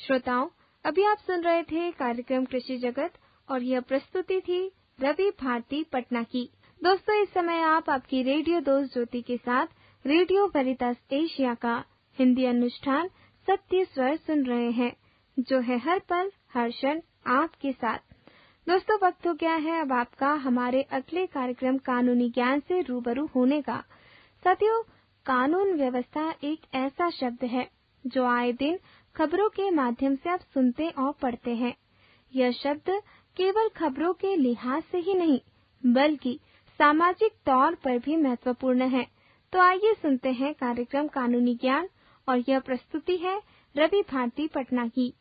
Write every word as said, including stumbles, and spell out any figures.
श्रोताओं, अभी आप सुन रहे थे कार्यक्रम कृषि जगत और यह प्रस्तुति थी रवि भारती पटना की। दोस्तों, इस समय आप आपकी रेडियो दोस्त ज्योति के साथ रेडियो वेरितास एशिया का हिंदी अनुष्ठान सत्य स्वर सुन रहे हैं, जो है हर पल हर क्षण आपके साथ। दोस्तों, वक्त हो गया है अब आपका हमारे अगले कार्यक्रम कानूनी ज्ञान से रूबरू होने का। साथियों, कानून व्यवस्था एक ऐसा शब्द है जो आए दिन खबरों के माध्यम से आप सुनते और पढ़ते हैं। यह शब्द केवल खबरों के लिहाज से ही नहीं, बल्कि सामाजिक तौर पर भी महत्वपूर्ण है। तो आइए सुनते हैं कार्यक्रम कानूनी ज्ञान और यह प्रस्तुति है रवि भारती पटना की।